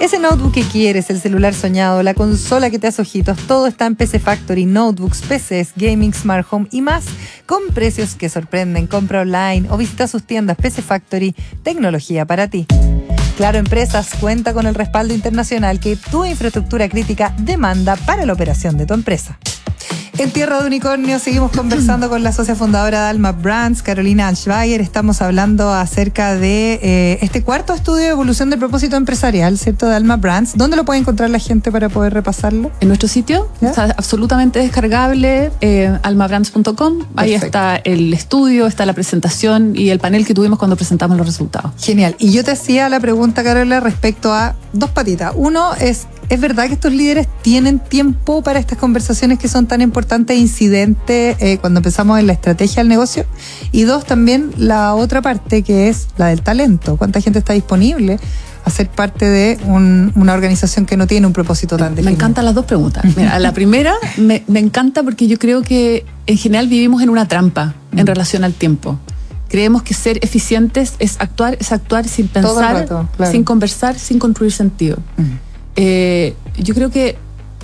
Ese notebook que quieres, el celular soñado, la consola que te hace ojitos, todo está en PC Factory. Notebooks, PCs, gaming, smart home y más, con precios que sorprenden. Compra online o visita sus tiendas. PC Factory, tecnología para ti. Claro Empresas cuenta con el respaldo internacional que tu infraestructura crítica demanda para la operación de tu empresa. En Tierra de Unicornio seguimos conversando con la socia fundadora de Alma Brands, Carolina Altschwager. Estamos hablando acerca de este cuarto estudio de evolución del propósito empresarial, ¿cierto? De Alma Brands. ¿Dónde lo puede encontrar la gente para poder repasarlo? En nuestro sitio, ¿ya? Está absolutamente descargable, almabrands.com. Ahí está el estudio, está la presentación y el panel que tuvimos cuando presentamos los resultados. Genial. Y yo te hacía la pregunta, Carola, respecto a dos patitas. Uno ¿Es verdad que estos líderes tienen tiempo para estas conversaciones que son tan importantes e incidentes cuando pensamos en la estrategia del negocio? Y dos, también la otra parte que es la del talento. ¿Cuánta gente está disponible a ser parte de una organización que no tiene un propósito tan definido? Me encantan las dos preguntas. Mira, la primera me encanta porque yo creo que en general vivimos en una trampa en relación al tiempo. Creemos que ser eficientes es actuar sin pensar, todo el rato, claro. Sin conversar, sin construir sentido. Yo creo que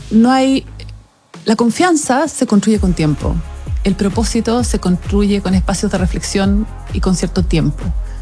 la confianza se construye con tiempo. El propósito se construye con espacios de reflexión y con cierto tiempo.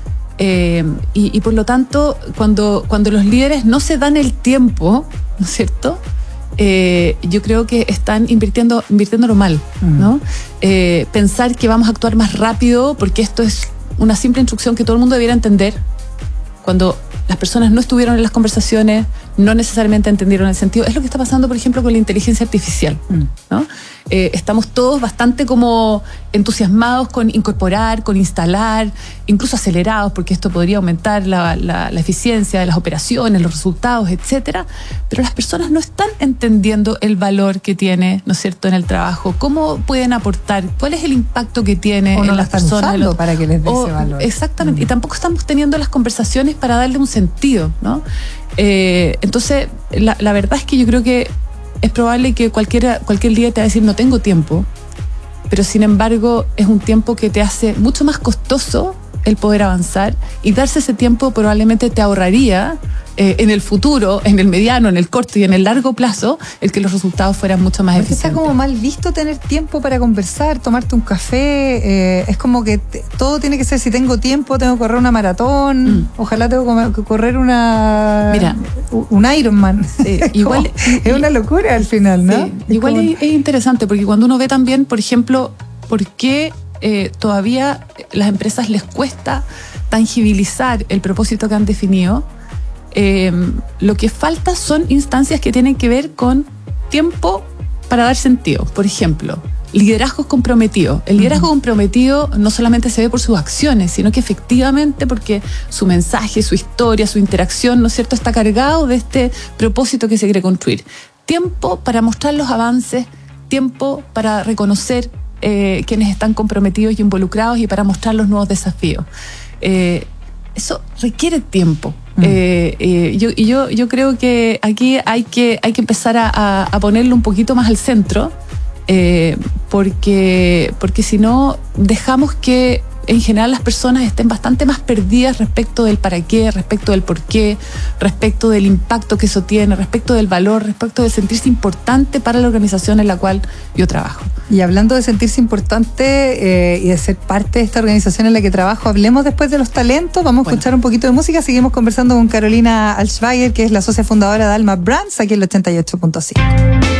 Y por lo tanto, cuando los líderes no se dan el tiempo, ¿no es cierto? Yo creo que están invirtiéndolo mal, ¿no? Pensar que vamos a actuar más rápido porque esto es una simple instrucción que todo el mundo debiera entender, cuando las personas no estuvieron en las conversaciones, no necesariamente entendieron el sentido. Es lo que está pasando, por ejemplo, con la inteligencia artificial, ¿no? Estamos todos bastante como entusiasmados con incorporar, con instalar, incluso acelerados, porque esto podría aumentar la eficiencia de las operaciones, los resultados, etcétera. Pero las personas no están entendiendo el valor que tiene, ¿no es cierto?, en el trabajo. ¿Cómo pueden aportar? ¿Cuál es el impacto que tiene en las personas? Usando para que les dé ese valor. Exactamente. Y tampoco estamos teniendo las conversaciones para darle un sentido, ¿no? Entonces, la verdad es que yo creo que es probable que cualquier día te va a decir no tengo tiempo, pero sin embargo es un tiempo que te hace mucho más costoso el poder avanzar, y darse ese tiempo probablemente te ahorraría en el futuro, en el mediano, en el corto y en el largo plazo, el que los resultados fueran mucho más eficientes. Está como mal visto tener tiempo para conversar, tomarte un café. Es como que todo tiene que ser, si tengo tiempo, tengo que correr una maratón. Ojalá tengo que correr un Ironman. Igual es una locura al final, ¿no? Sí, igual es interesante, porque cuando uno ve también, por ejemplo, por qué todavía las empresas les cuesta tangibilizar el propósito que han definido. Lo que falta son instancias que tienen que ver con tiempo para dar sentido. Por ejemplo, liderazgos comprometidos. El liderazgo comprometido no solamente se ve por sus acciones, sino que efectivamente porque su mensaje, su historia, su interacción, ¿no es cierto?, está cargado de este propósito que se quiere construir. Tiempo para mostrar los avances, tiempo para reconocer quienes están comprometidos y involucrados y para mostrar los nuevos desafíos. Eso requiere tiempo. Yo creo que aquí hay que empezar a ponerlo un poquito más al centro, porque si no dejamos que en general las personas estén bastante más perdidas respecto del para qué, respecto del por qué, respecto del impacto que eso tiene, respecto del valor, respecto de sentirse importante para la organización en la cual yo trabajo. Y hablando de sentirse importante y de ser parte de esta organización en la que trabajo, hablemos después de los talentos. Vamos a escuchar un poquito de música. Seguimos conversando con Carolina Altschwager, que es la socia fundadora de Alma Brands, aquí en el 88.5.